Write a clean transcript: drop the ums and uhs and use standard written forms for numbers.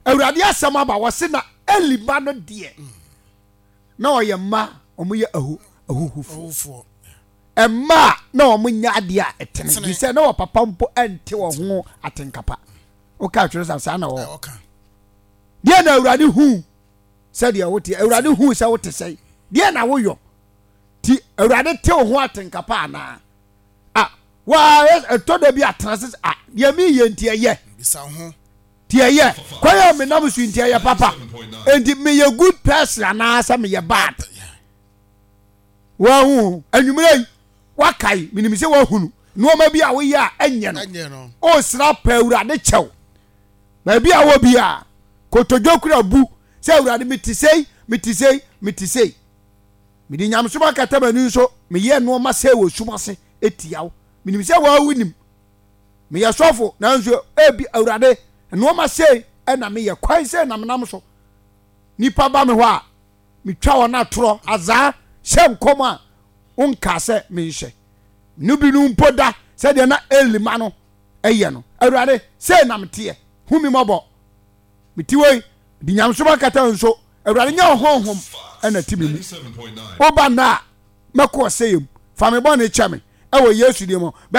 awurade asɛm aba wɔse na Elima no deɛ na ɔyɛ mma ɔmo yɛ ahuhufo ɛmma na ɔmo nya adeɛ a ɛtene bi sɛ na wɔ papa mpo ɛnte wɔ ho atenkapa woka atwerɛ saa na wɔ deɛ na awurade hu sɛdeɛ wote awurade hu sɛ wote sɛ deɛ na woyɔ ti awurade te wo ho atenkapa anaa wa ɛtɔ bi atena sɛ deɛ mi yɛ nti ɛyɛ bisa ho ti ɛyɛ kɔyɛ me nam so nti ɛyɛ papa enti me yɛ good person anaa sɛ me yɛ bad wa hu anwumere wakai minim sɛ wa hunu nneɛma bi a woyɛ a ɛnyɛ no o sra pa awurade kyɛw na bi a wo bi a kotodwo kura bu sɛ awurade meti sei medi nyamsoma kata manu nso meyɛ nneɛma sɛ wɔ sumase etiaw minim sɛ wa wunim meyɛ sɔfo nanso ebi awurade nneɛma sɛ ɛna meyɛ kwan sɛ nam so nipa ba me hɔ a metwa wɔ na torɔ azaa hyɛ nkɔm a wonka sɛ menhyɛ no bi no mpo da sɛ deɛ na Elima no ɛyɛ no awurade sɛ nam teɛ humi mɔbɔ metiwei di nyamsoma kata nso awurade nya honhom ɛna tibi mu oba na mɛkɔ sɛ yam fa me bɔ ne kyɛ me ɛwɔ Yesu deɛ mo